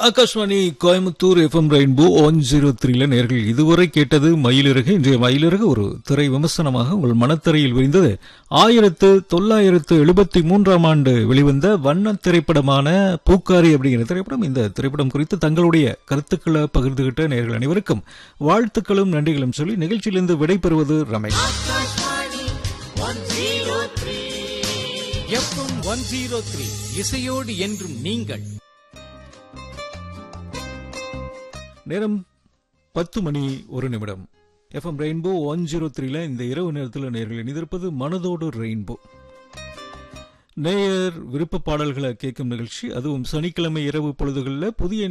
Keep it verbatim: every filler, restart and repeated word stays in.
Akashvani Coimbatore FM rainbow one zero த்ரீல நேர்கள் இதுவரை கேட்டது மயிலிறகு. இன்றைய மயிலிறகு ஒரு திரை விமர்சனமாக உங்கள் மனத்திரையில் விரிந்தது. ஆயிரத்து தொள்ளாயிரத்து எழுபத்தி மூன்றாம் ஆண்டு வெளிவந்த வண்ண திரைப்படமான பூக்காரி அப்படிங்கிற திரைப்படம். இந்த திரைப்படம் குறித்து தங்களுடைய கருத்துக்களை பகிர்ந்துகிட்ட நேர்கள் அனைவருக்கும் வாழ்த்துக்களும் நன்றிகளும் சொல்லி நிகழ்ச்சியிலிருந்து விடைபெறுவது Ramesh. FM one zero three இசையோடு என்றும் நீங்கள். நேரம் பத்து மணி ஒரு நிமிடம். எஃப்எம் ரெயின்போ ஒன் ஜீரோ த்ரீல இந்த இரவு நேரத்தில் நேர்கள் இணைந்திருப்பது மனதோடு ரெயின்போ. நேயர் விருப்ப பாடல்களை கேட்கும் நிகழ்ச்சி, அதுவும் சனிக்கிழமை இரவு பொழுதுகளில் புதிய